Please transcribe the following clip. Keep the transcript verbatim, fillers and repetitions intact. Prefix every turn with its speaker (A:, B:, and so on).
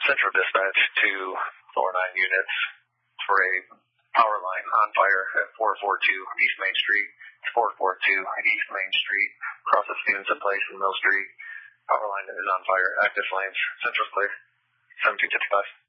A: Central Dispatch to four nine units for a power line on fire at four forty-two East Main Street. It's four forty-two East Main Street, across the Stevenson Place and Mill Street. Power line is on fire, active flames. Central's clear. seventeen fifty-five.